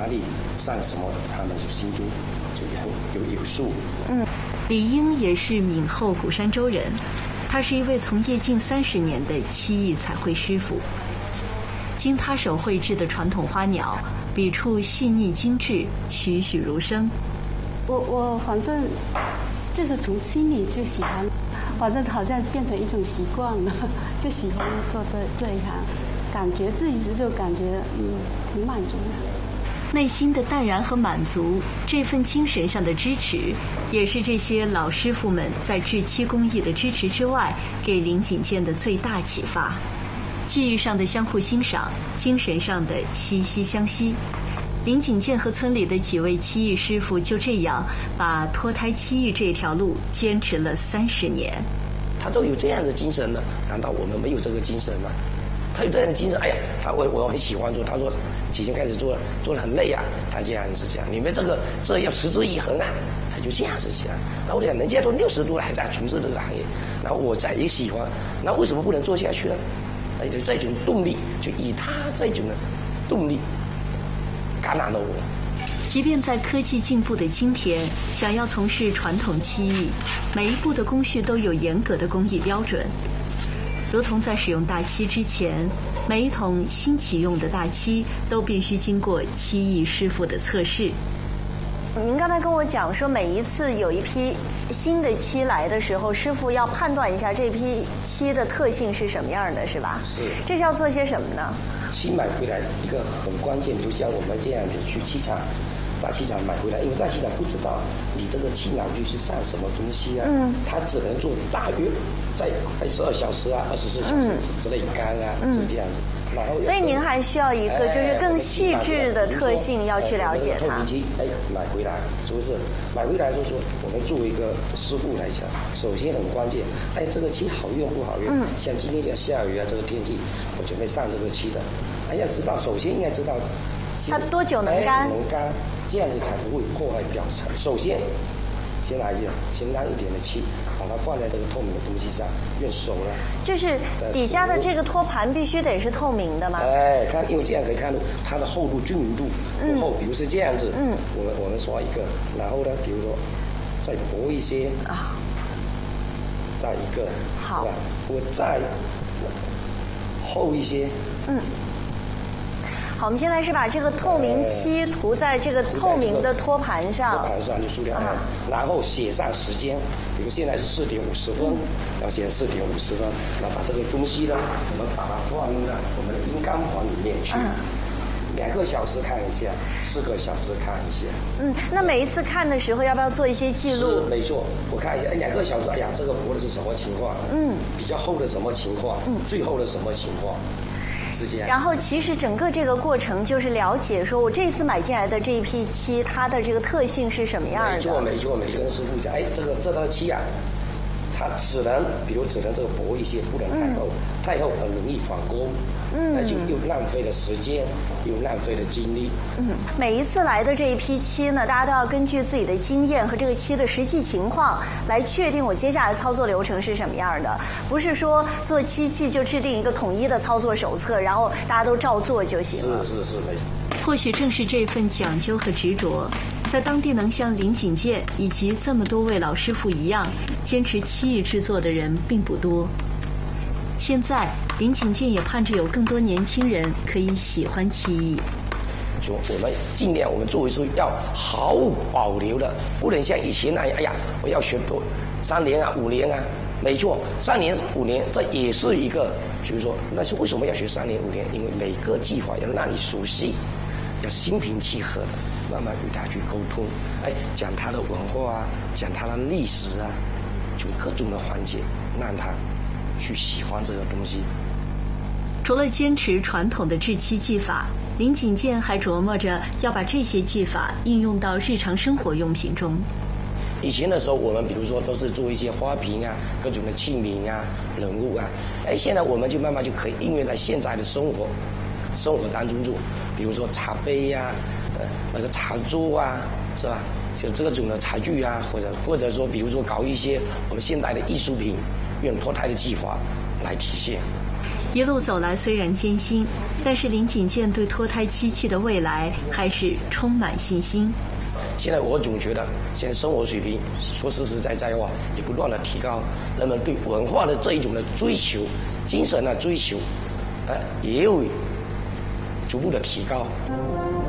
哪里上什么，他们就心中就有数。 李英也是闽后鼓山州人，他是一位从业近30年的漆艺彩绘师傅。经他手绘制的传统花鸟，笔触细腻精致，栩栩如生。 我反正就是从心里就喜欢，反正好像变成一种习惯了，就喜欢做这一行，感觉自己就感觉挺满足的。 内心的淡然和满足，这份精神上的支持，也是这些老师傅们在制漆工艺的支持之外，给林锦健的最大启发。技艺上的相互欣赏，精神上的息息相惜。林锦健和村里的几位漆艺师傅就这样把脱胎漆艺这条路坚持了30年。 他都有这样的精神呢，难道我们没有这个精神吗？他有这样的精神，哎呀，我很喜欢做。他说起先开始做得很累啊，他这样子讲，你们这要持之以恒啊，他就这样子讲。然后我讲，人家都60多了还在从事这个行业，然后我也喜欢，那为什么不能做下去呢？哎，就这种动力，就以他这种的动力感染了我。 即便在科技进步的今天，想要从事传统漆艺，每一步的工序都有严格的工艺标准。如同在使用大漆之前，每一桶新启用的大漆都必须经过漆艺师傅的测试。 您刚才跟我讲说，每一次有一批新的漆来的时候，师傅要判断一下这批漆的特性是什么样的，是吧？ 是。 这是要做些什么呢？ 漆买回来一个很关键，就像我们这样子去漆厂，大漆厂买回来，因为大漆厂不知道你这个漆脑具是上什么东西啊，他只能做大约在12小时啊、24小时之内干啊，是这样子。然后所以您还需要一个就是更细致的特性要去了解它。 透明漆，买回来是不是？买回来就说我们作为一个师傅来讲，首先很关键，这个漆好用不好用？像今天讲下雨啊，这个天气，我准备上这个漆的，要知道，首先应该知道它多久能干？ 能干，这样子才不会破坏表层。首先，先来一点，先让一点的漆，把它放在这个透明的东西上，用手了。 就是底下的这个托盘必须得是透明的吗？ 看，因为这样可以看到它的厚度、均匀度多厚。比如是这样子，我们刷一个，然后呢，比如说再薄一些啊，再一个， 好， 是吧？我再厚一些，好， 我们现在是把这个透明漆涂在这个透明的托盘上， 托盘上就塑料，然后写上时间，比如现在是4点50分，要写4点50分，然后把这个东西呢，我们把它放到我们的阴干环里面去，2个小时看一下，4个小时看一下。 那每一次看的时候，要不要做一些记录？ 是，没错，我看一下，2个小时，这个薄的是什么情况？比较厚的什么情况？最厚的什么情况？是这样。然后其实整个这个过程就是了解，说我这次买进来的这一批漆，它的这个特性是什么样的？ 没错，跟师傅讲，这套漆啊，它只能这个薄一些，不能太厚，太厚很容易反光，那就又浪费了时间，又浪费了精力。 每一次来的这一批漆呢，大家都要根据自己的经验和这个漆的实际情况来确定我接下来操作流程是什么样的，不是说做漆器就制定一个统一的操作手册，然后大家都照做就行了。 是，没错。 或许正是这份讲究和执着，在当地能像林锦健以及这么多位老师傅一样坚持漆艺制作的人并不多。现在林锦健也盼着有更多年轻人可以喜欢漆艺。 就我们尽量，我们作为说要毫无保留的，不能像以前那样，我要学多3年啊、5年啊。没错，3年、5年，这也是一个，就是说，那是为什么要学3年、5年？因为每个技法要让你熟悉，要心平气和的慢慢与他去沟通，讲他的文化啊，讲他的历史啊，就各种的环节，让他去喜欢这个东西。 除了坚持传统的制漆技法，林锦健还琢磨着要把这些技法应用到日常生活用品中。 以前的时候，我们比如说都是做一些花瓶啊、各种的器皿啊、人物啊，现在我们就慢慢就可以应用在现在的生活当中做，比如说茶杯呀、那个茶桌啊，是吧？就这种的茶具啊，或者说比如说搞一些我们现代的艺术品，用脱胎的技法来体现。 一路走来虽然艰辛，但是林锦健对脱胎机器的未来还是充满信心。 现在我总觉得，现在生活水平说实实在在的话，也不断的提高，人们对文化的这一种的追求、精神的追求，也有逐步的提高。